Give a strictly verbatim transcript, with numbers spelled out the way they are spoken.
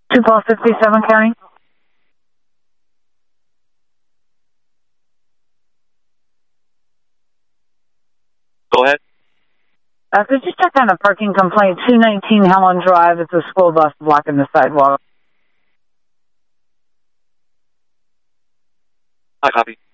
two Paul fifty-seven County. Go ahead. Uh, could you check on a parking complaint, two nineteen Helen Drive? It's a school bus blocking the sidewalk. I copy.